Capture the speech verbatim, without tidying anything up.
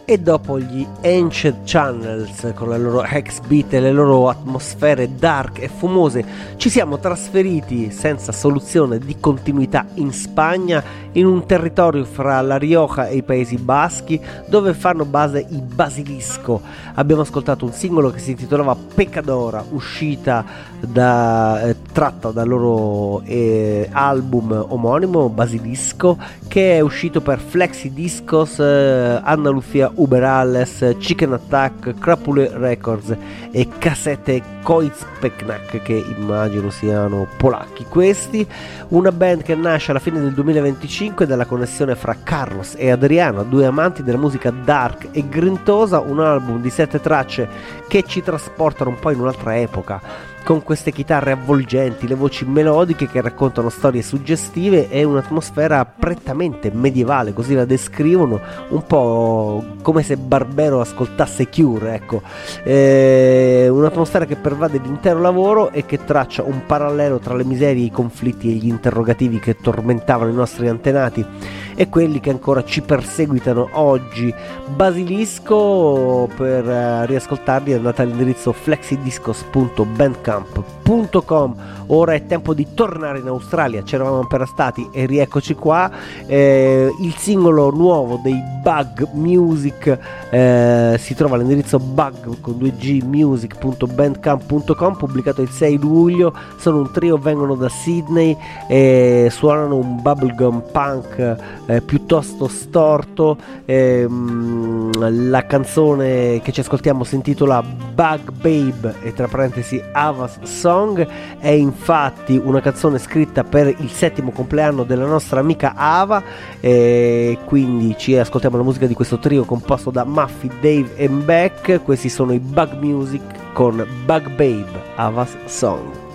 E dopo gli Ancient Channels con le loro hex beat e le loro atmosfere dark e fumose ci siamo trasferiti senza soluzione di continuità in Spagna, in un territorio fra La Rioja e i Paesi Baschi dove fanno base i Basilisco. Abbiamo ascoltato un singolo che si intitolava Pecadora, uscita da, eh, tratta dal loro eh, album omonimo Basilisco, che è uscito per Flexi Discos, eh, Andalucía Uberales, Chicken Attack, Crapule Records e Cassette Koizpeknak, che immagino siano polacchi questi. Una band che nasce alla fine del duemilaventicinque dalla connessione fra Carlos e Adriano, due amanti della musica dark e grintosa, un album di sette tracce che ci trasportano un po' in un'altra epoca, con queste chitarre avvolgenti, le voci melodiche che raccontano storie suggestive e un'atmosfera prettamente medievale, così la descrivono, un po' come se Barbero ascoltasse Cure, ecco. Eh, un'atmosfera che pervade l'intero lavoro e che traccia un parallelo tra le miserie, i conflitti e gli interrogativi che tormentavano i nostri antenati e quelli che ancora ci perseguitano oggi. Basilisco, per uh, riascoltarli andate all'indirizzo flexidiscos punto bandcamp punto com. Ora è tempo di tornare in Australia, c'eravamo appena stati e rieccoci qua. Eh, il singolo nuovo dei Bug Music eh, si trova all'indirizzo bug con due g music punto bandcamp punto com, pubblicato il sei luglio. Sono un trio, vengono da Sydney e suonano un bubblegum punk eh, piuttosto storto. Eh, la canzone che ci ascoltiamo si intitola Bug Babe e tra parentesi Ava's Song. È infatti una canzone scritta per il settimo compleanno della nostra amica Ava, e quindi ci ascoltiamo la musica di questo trio composto da Muffy, Dave e Beck. Questi sono i Bug Music con Bug Babe, Ava's Song.